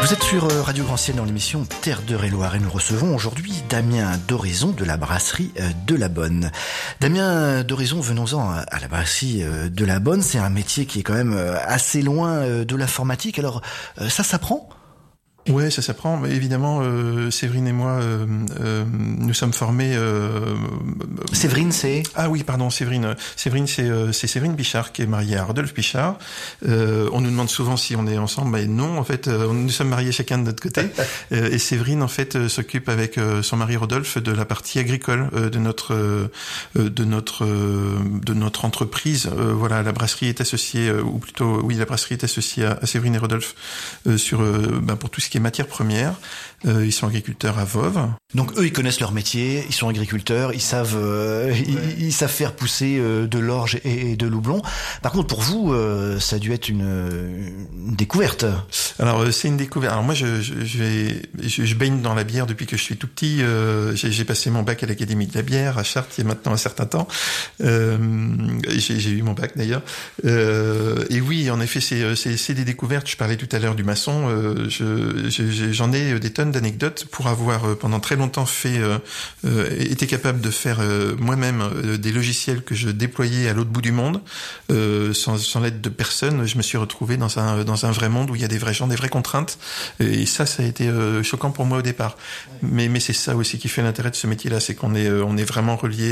Vous êtes sur Radio Grand Ciel dans l'émission Terre d'Eure-et-Loire et nous recevons aujourd'hui Damien d'Oraison de la brasserie de la Bonne. Damien d'Oraison, venons-en à la brasserie de la Bonne. C'est un métier qui est quand même assez loin de l'informatique. Alors ça s'apprend ? Ouais, ça s'apprend. Mais évidemment, Séverine et moi, nous sommes formés. Séverine, c'est ? Ah oui, pardon, Séverine. Séverine, c'est Séverine Bichard qui est mariée à Rodolphe Bichard. On nous demande souvent si on est ensemble. Mais non, en fait, nous sommes mariés chacun de notre côté. Et Séverine, en fait, s'occupe avec son mari Rodolphe de la partie agricole de notre entreprise. Voilà, la brasserie est associée, ou plutôt, oui, la brasserie est associée à Séverine et Rodolphe pour tout ce qui est matières premières. Ils sont agriculteurs à Voves. Donc eux, ils connaissent leur métier, ils sont agriculteurs, ils savent ils savent faire pousser de l'orge et de l'houblon. Par contre, pour vous, ça a dû être une découverte. Alors c'est une découverte. Alors moi, je baigne dans la bière depuis que je suis tout petit. J'ai passé mon bac à l'Académie de la bière à Chartres il y a maintenant un certain temps. J'ai eu mon bac d'ailleurs. Et oui, en effet, c'est des découvertes. Je parlais tout à l'heure du maçon. J'en ai des tonnes d'anecdotes pour avoir pendant très longtemps été capable de faire moi-même des logiciels que je déployais à l'autre bout du monde sans l'aide de personne. Je me suis retrouvé dans un vrai monde où il y a des vrais gens, des vraies contraintes, et ça a été choquant pour moi au départ. Mais c'est ça aussi qui fait l'intérêt de ce métier-là, c'est qu'on est vraiment relié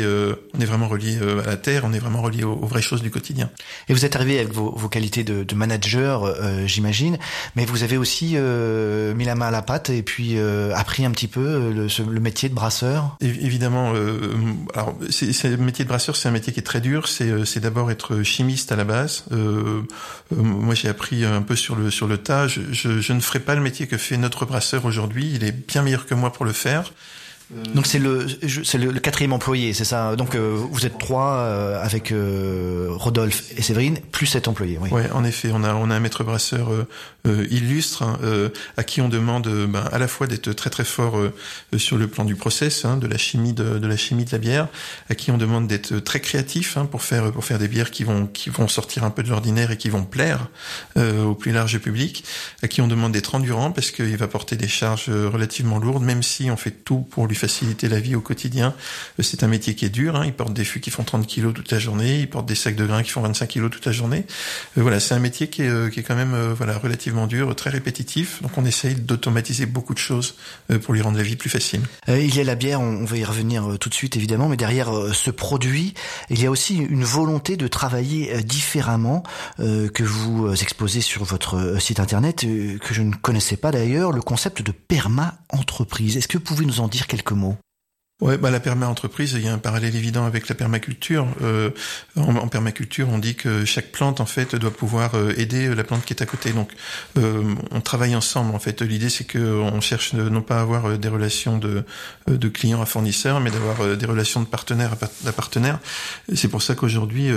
à la terre, on est vraiment relié aux vraies choses du quotidien. Et vous êtes arrivé avec vos qualités de manager, j'imagine, mais vous avez aussi mis la main à la pâte et puis appris un petit peu le métier de brasseur. Évidemment, alors le métier de brasseur, c'est un métier qui est très dur. C'est d'abord être chimiste à la base. Moi, j'ai appris un peu sur le tas. Je ne ferai pas le métier que fait notre brasseur aujourd'hui. Il est bien meilleur que moi pour le faire. Donc c'est le quatrième employé, c'est ça. Donc vous êtes trois avec Rodolphe et Séverine, plus 7 employés. Oui. Ouais, en effet, on a un maître brasseur illustre à qui on demande à la fois d'être très très fort sur le plan du process, de la chimie de la bière, à qui on demande d'être très créatif pour faire des bières qui vont sortir un peu de l'ordinaire et qui vont plaire au plus large public, à qui on demande d'être endurant parce qu'il va porter des charges relativement lourdes, même si on fait tout pour lui faciliter la vie au quotidien. C'est un métier qui est dur, il porte des fûts qui font 30 kilos toute la journée, il porte des sacs de grains qui font 25 kilos toute la journée. Voilà, c'est un métier qui est quand même relativement dur, très répétitif, donc on essaye d'automatiser beaucoup de choses pour lui rendre la vie plus facile. Il y a la bière, on va y revenir tout de suite évidemment, mais derrière ce produit, il y a aussi une volonté de travailler différemment que vous exposez sur votre site internet, que je ne connaissais pas d'ailleurs, le concept de perma-entreprise. Est-ce que vous pouvez nous en dire quelques mots? Ouais, la perma-entreprise, il y a un parallèle évident avec la permaculture. En permaculture, on dit que chaque plante, en fait, doit pouvoir aider la plante qui est à côté. Donc, on travaille ensemble, en fait. L'idée, c'est que on cherche non pas à avoir des relations de clients à fournisseurs, mais d'avoir des relations de partenaire à partenaire. Et c'est pour ça qu'aujourd'hui,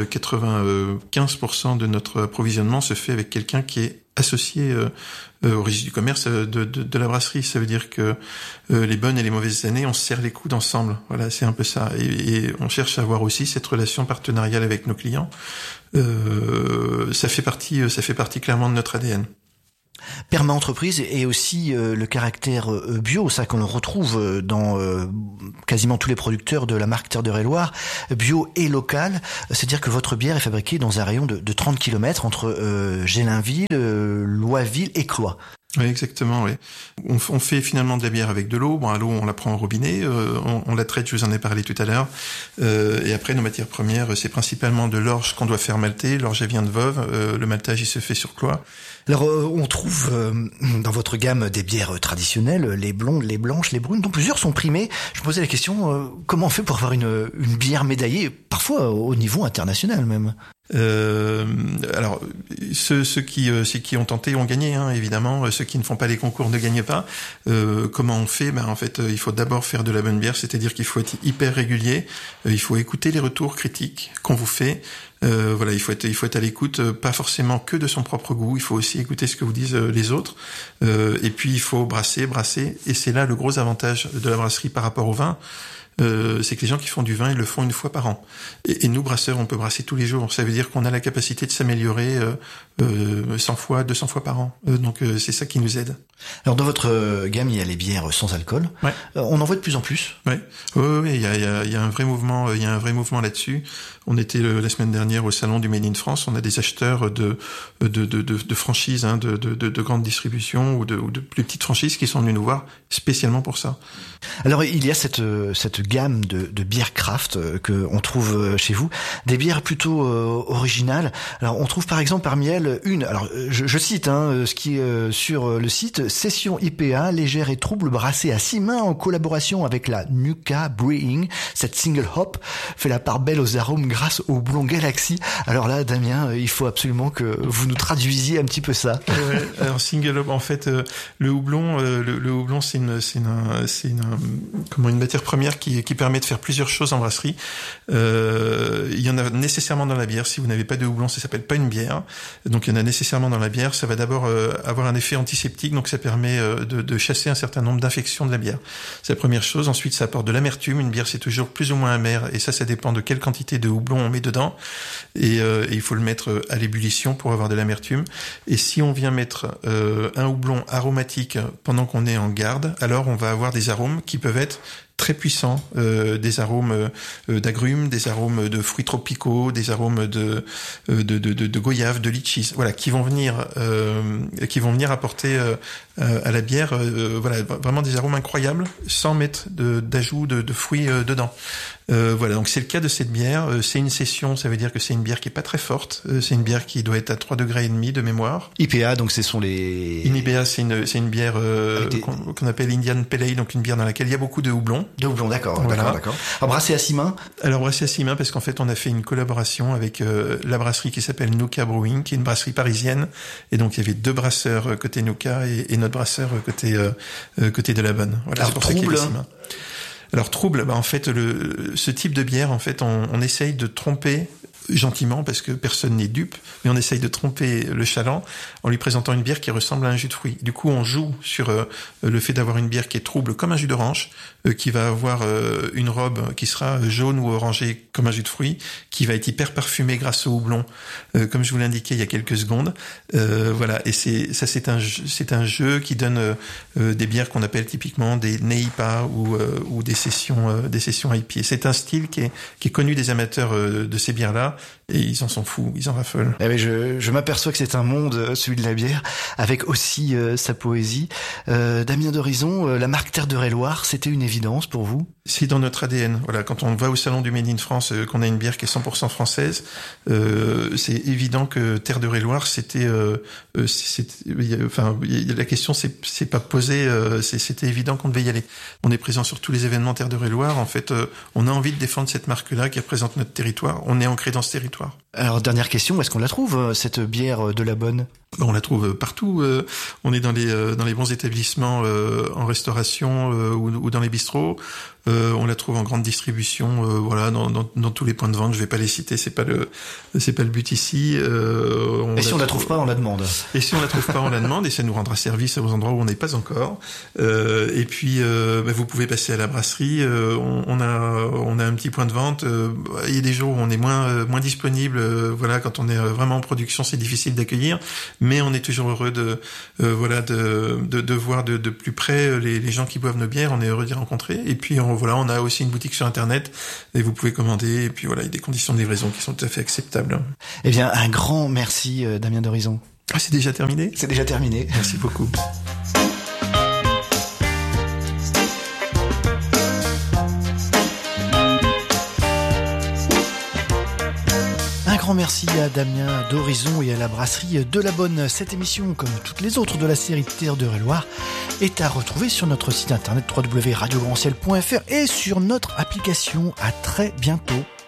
95% de notre approvisionnement se fait avec quelqu'un qui est associé au registre du commerce de la brasserie. Ça veut dire que les bonnes et les mauvaises années, on se serre les coudes ensemble. Voilà, c'est un peu ça. Et on cherche à avoir aussi cette relation partenariale avec nos clients. Ça fait partie clairement de notre ADN. Perma-entreprise et aussi le caractère bio, ça qu'on retrouve dans quasiment tous les producteurs de la marque Terre d'Eure-et-Loire, bio et local, c'est-à-dire que votre bière est fabriquée dans un rayon de 30 km entre Gélinville, Loisville et Cloix. Oui, exactement, oui. On fait finalement de la bière avec de l'eau. L'eau, on la prend au robinet, on la traite, je vous en ai parlé tout à l'heure. Et après, nos matières premières, c'est principalement de l'orge qu'on doit faire malter. L'orge, elle vient de Voves. Le maltage, il se fait sur Cloix. Alors, on trouve dans votre gamme des bières traditionnelles, les blondes, les blanches, les brunes, dont plusieurs sont primées. Je me posais la question, comment on fait pour avoir une bière médaillée, parfois au niveau international même? Alors, ceux qui ont tenté ont gagné, évidemment. Ceux qui ne font pas les concours ne gagnent pas. Comment on fait? En fait, il faut d'abord faire de la bonne bière, c'est-à-dire qu'il faut être hyper régulier. Il faut écouter les retours critiques qu'on vous fait. Il faut être à l'écoute, pas forcément que de son propre goût. Il faut aussi écouter ce que vous disent les autres. Et puis il faut brasser. Et c'est là le gros avantage de la brasserie par rapport au vin. c'est que les gens qui font du vin, ils le font une fois par an. Et nous, brasseurs, on peut brasser tous les jours. Ça veut dire qu'on a la capacité de s'améliorer 100 fois, 200 fois par an. Donc c'est ça qui nous aide. Alors dans votre gamme, il y a les bières sans alcool. Ouais. On en voit de plus en plus. Ouais. Oui, il y a un vrai mouvement, là-dessus. On était la semaine dernière au salon du Made in France. On a des acheteurs de franchises, de grandes distributions ou de plus petites franchises qui sont venus nous voir spécialement pour ça. Alors il y a cette gamme de bières craft que on trouve chez vous, des bières plutôt originales. Alors on trouve par exemple parmi elles une. Alors je cite ce qui est sur le site: Session IPA légère et trouble brassée à 6 mains en collaboration avec la Nuka Brewing. Cette single hop fait la part belle aux arômes grâce au houblon Galaxy. Alors là, Damien, il faut absolument que vous nous traduisiez un petit peu ça. Ouais, alors single hop, en fait, le houblon, c'est une matière première qui permet de faire plusieurs choses en brasserie. Il y en a nécessairement dans la bière. Si vous n'avez pas de houblon, ça s'appelle pas une bière. Donc il y en a nécessairement dans la bière. Ça va d'abord avoir un effet antiseptique, donc ça permet de chasser un certain nombre d'infections de la bière. C'est la première chose. Ensuite, ça apporte de l'amertume. Une bière, c'est toujours plus ou moins amer, et ça dépend de quelle quantité de houblon on met dedans. Et il faut le mettre à l'ébullition pour avoir de l'amertume. Et si on vient mettre un houblon aromatique pendant qu'on est en garde, alors on va avoir des arômes qui peuvent être très puissants, des arômes d'agrumes, des arômes de fruits tropicaux, des arômes de goyave, de litchis, voilà, qui vont venir apporter à la bière, vraiment des arômes incroyables, sans mettre d'ajout de fruits dedans. Voilà, donc c'est le cas de cette bière. C'est une session, ça veut dire que c'est une bière qui est pas très forte. C'est une bière qui doit être à 3,5 degrés de mémoire. IPA, donc ce sont les... Une IPA, c'est une bière qu'on appelle Indian Pale Ale, donc une bière dans laquelle il y a beaucoup de houblon. De houblon, d'accord. Voilà. D'accord. Alors brassé à 6 mains. Alors brassé à 6 mains parce qu'en fait on a fait une collaboration avec la brasserie qui s'appelle Nuka Brewing, qui est une brasserie parisienne. Et donc il y avait 2 brasseurs côté Nuka et notre brasseur côté de la Bonne. Voilà, alors c'est pour ça qu'il y avait 6 trouble. mains. Alors trouble, en fait, ce type de bière, en fait, on essaye de tromper gentiment, parce que personne n'est dupe, mais on essaye de tromper le chaland en lui présentant une bière qui ressemble à un jus de fruits. Du coup, on joue sur le fait d'avoir une bière qui est trouble comme un jus d'orange, qui va avoir une robe qui sera jaune ou orangée comme un jus de fruits, qui va être hyper parfumée grâce au houblon, comme je vous l'indiquais il y a quelques secondes. Voilà, et c'est un jeu qui donne des bières qu'on appelle typiquement des NEIPA ou des sessions IPA. C'est un style qui est connu des amateurs de ces bières-là. Et ils en sont fous, ils en raffolent. Eh bien, je m'aperçois que c'est un monde, celui de la bière, avec aussi sa poésie. Damien d'Horizon, la marque Terre de Réloir, c'était une évidence pour vous? C'est dans notre ADN. Voilà, quand on va au salon du Made in France, qu'on a une bière qui est 100% française, c'est évident que Terre de Réloir, la question c'est pas posée, c'était évident qu'on devait y aller. On est présent sur tous les événements Terre de Réloir. En fait, on a envie de défendre cette marque-là qui représente notre territoire. On est ancré dans ce territoire. Alors, dernière question, où est-ce qu'on la trouve, cette bière de la Bonne? On la trouve partout. On est dans les bons établissements en restauration ou dans les bistrots. On la trouve en grande distribution, dans tous les points de vente. Je vais pas les citer, c'est pas le but ici. Et si on la trouve pas, on la demande. Et si on la trouve pas, on la demande, et ça nous rendra service aux endroits où on n'est pas encore. Et puis, vous pouvez passer à la brasserie. On a un petit point de vente. Il y a des jours où on est moins disponible. Quand on est vraiment en production, c'est difficile d'accueillir. Mais on est toujours heureux de voir de plus près les gens qui boivent nos bières. On est heureux d'y rencontrer. Et puis on a aussi une boutique sur Internet et vous pouvez commander. Et puis il y a des conditions de livraison qui sont tout à fait acceptables. Eh bien, un grand merci, Damien d'Horizon. Ah, c'est déjà terminé ? C'est déjà terminé. Merci beaucoup. Merci à Damien d'Horizon et à la brasserie de la Bonne. Cette émission, comme toutes les autres de la série Terre de Réloir, est à retrouver sur notre site internet www.radiograndciel.fr et sur notre application. À très bientôt.